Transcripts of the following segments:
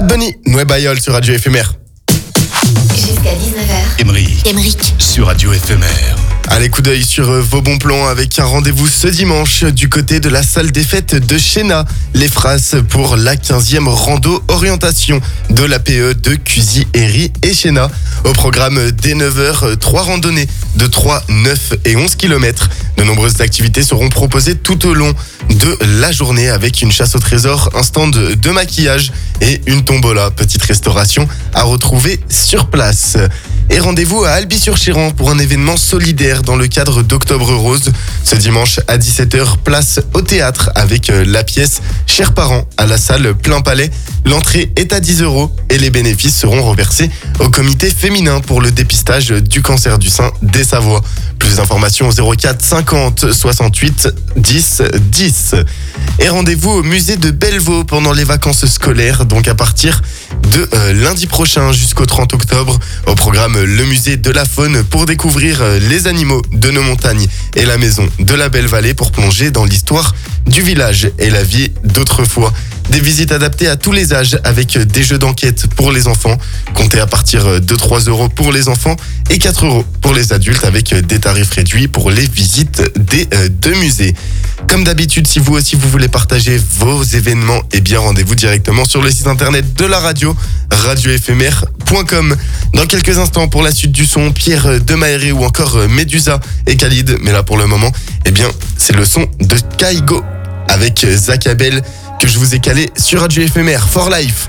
Bad Bunny, Noé Bayol sur Radio Éphémère. Jusqu'à 19h. Émeric sur Radio Éphémère. Allez, coup d'œil sur vos bons plans avec un rendez-vous ce dimanche du côté de la salle des fêtes de Chéna. Les phrases pour la 15e rando orientation de l'APE de Cuzy-Héry et Chéna. Au programme dès 9h, 3 randonnées de 3, 9 et 11 km. De nombreuses activités seront proposées tout au long de la journée avec une chasse au trésor, un stand de maquillage et une tombola. Petite restauration à retrouver sur place. Et rendez-vous à Alby-sur-Chéran pour un événement solidaire dans le cadre d'Octobre Rose. Ce dimanche à 17h, place au théâtre avec la pièce Chers parents à la salle Plein Palais. L'entrée est à 10 € et les bénéfices seront reversés au comité féminin pour le dépistage du cancer du sein des Savoies. Plus d'informations au 04 50 68 10 10. Et rendez-vous au musée de Bellevaux pendant les vacances scolaires, donc à partir de lundi prochain jusqu'au 30 octobre. Au programme, le musée de la faune pour découvrir les animaux de nos montagnes et la maison de la Belle Vallée pour plonger dans l'histoire du village et la vie d'autrefois. Des visites adaptées à tous les âges avec des jeux d'enquête pour les enfants, comptés à partir de 3 € pour les enfants et 4 € pour les adultes avec des tarifs réduits pour les visites des deux musées. Comme d'habitude, si vous aussi vous voulez partager vos événements, eh bien rendez-vous directement sur le site internet de la radio, radioéphémère.com. Dans quelques instants, pour la suite du son, Pierre Demaéré ou encore Médusa et Khalid. Mais là pour le moment, eh bien c'est le son de Kaigo avec Zach Abel que je vous ai calé sur Radio Éphémère. For Life.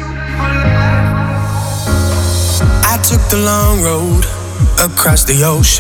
I took the long road across the ocean.